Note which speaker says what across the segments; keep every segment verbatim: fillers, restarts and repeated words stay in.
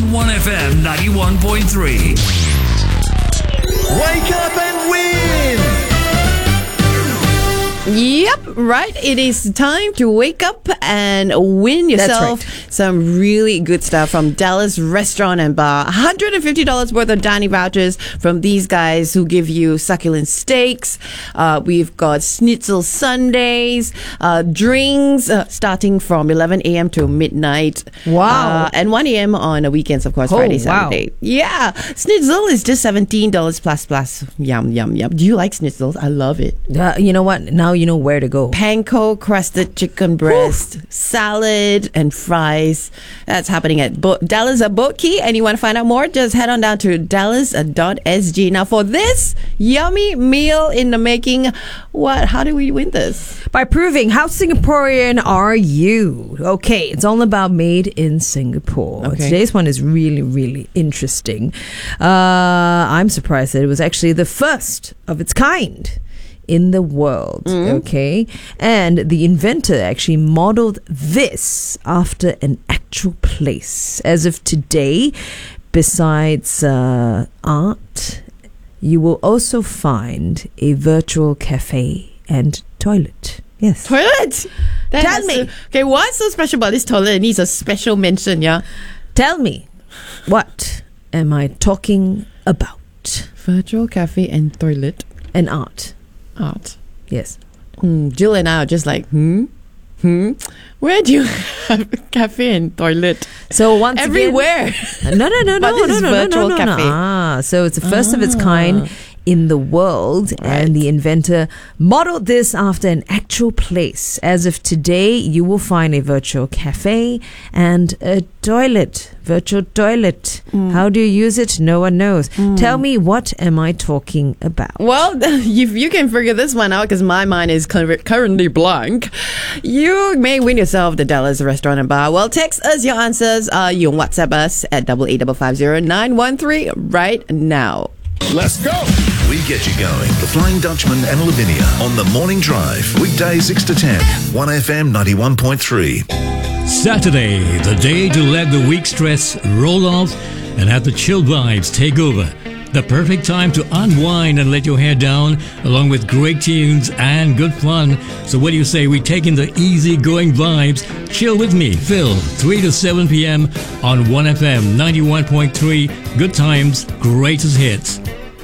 Speaker 1: on one F M ninety-one point three.
Speaker 2: Wake up and win!
Speaker 3: Yep, right. It is time to wake up and win yourself
Speaker 4: right.
Speaker 3: some really good stuff from Dallas Restaurant and Bar. one hundred fifty dollars worth of dining vouchers from these guys who give you succulent steaks. Uh, we've got schnitzel Sundays, uh, drinks uh, starting from eleven a.m. to midnight.
Speaker 4: Wow.
Speaker 3: Uh, and one a.m. on the weekends, of course,
Speaker 4: Oh,
Speaker 3: Friday,
Speaker 4: wow.
Speaker 3: Saturday. Yeah. Schnitzel is just seventeen dollars plus plus. Yum, yum, yum. Do you like schnitzels? I love it.
Speaker 4: Uh, you know what? Now you know where to go.
Speaker 3: Panko crusted chicken breast, salad, and fries. That's happening at Bo- Dallas at Boat Key. And you want to find out more? Just head on down to dallas dot s g. Now, for this yummy meal in the making, what? How do we win this?
Speaker 4: By proving how Singaporean are you. Okay, it's all about made in Singapore.
Speaker 3: Okay.
Speaker 4: Today's one is really, really interesting. Uh, I'm surprised that it was actually the first of its kind in the world. Okay, and the inventor actually modeled this after an actual place. As of today, besides uh, art, you will also find a virtual cafe and toilet. Yes.
Speaker 3: Toilet? That
Speaker 4: Tell
Speaker 3: has
Speaker 4: me.
Speaker 3: to- okay, what's so special about this toilet? It needs a special mention, yeah?
Speaker 4: Tell me, what am I talking about?
Speaker 3: Virtual cafe and toilet
Speaker 4: And art.
Speaker 3: art.
Speaker 4: Yes.
Speaker 3: Hmm, Jill and I are just like, hmm? Hmm? Where do you have a cafe and toilet?
Speaker 4: So once
Speaker 3: Everywhere.
Speaker 4: again, no, no, no,
Speaker 3: But
Speaker 4: no,
Speaker 3: this
Speaker 4: no,
Speaker 3: is
Speaker 4: no, no,
Speaker 3: virtual
Speaker 4: no, no, no.
Speaker 3: cafe.
Speaker 4: Ah, so it's the first of its kind in the world, and the inventor modeled this after an actual place. As of today, you will find a virtual cafe and a toilet, virtual toilet. How do you use it? No one knows. Tell me, what am I talking about?
Speaker 3: Well, if you can figure this one out, because my mind is cur- currently blank, you may win yourself the Dallas Restaurant and Bar. Well, text us your answers. Uh, you can WhatsApp us at double eight five five zero nine one three right now.
Speaker 2: Let's go!
Speaker 5: We get you going. The Flying Dutchman and Lavinia on the Morning Drive. Weekdays six to ten. one F M ninety-one point three.
Speaker 1: Saturday, the day to let the week stress roll off and have the chill vibes take over. The perfect time to unwind and let your hair down, along with great tunes and good fun. So what do you say we take in the easy-going vibes? Chill with me, Phil, three to seven p.m. on one F M ninety-one point three. Good times, greatest hits.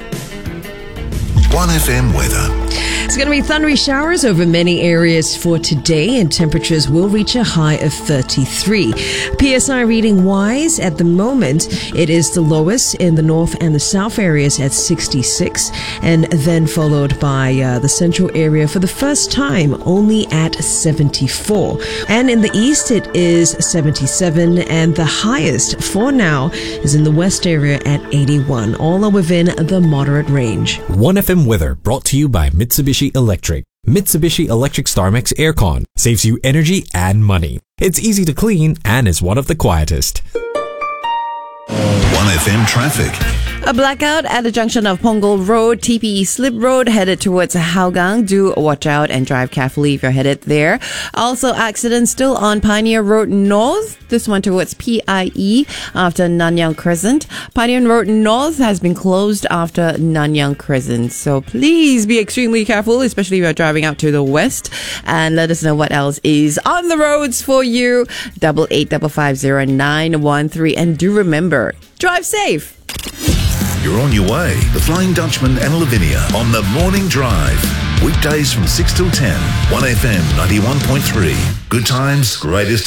Speaker 5: one F M weather.
Speaker 4: It's going to be thundery showers over many areas for today, and temperatures will reach a high of thirty-three. P S I reading wise, at the moment, it is the lowest in the north and the south areas at sixty-six, and then followed by uh, the central area for the first time only at seventy-four. And in the east, it is seventy-seven, and the highest for now is in the west area at eighty-one. All are within the moderate range.
Speaker 6: one F M weather brought to you by Mitsubishi Electric. Mitsubishi Electric StarMax Aircon saves you energy and money. It's easy to clean and is one of the quietest.
Speaker 5: one F M traffic.
Speaker 3: A blackout at the junction of Punggol Road, T P E Slip Road, headed towards Hougang. Do watch out and drive carefully if you're headed there. Also, accident still on Pioneer Road North. This one towards P I E after Nanyang Crescent. Pioneer Road North has been closed after Nanyang Crescent. So please be extremely careful, especially if you're driving out to the west. And let us know what else is on the roads for you. Double eight double five zero nine one three. And do remember, drive safe.
Speaker 5: You're on your way. The Flying Dutchman and Lavinia on the Morning Drive. Weekdays from six till ten. one F M ninety-one point three. Good times, greatest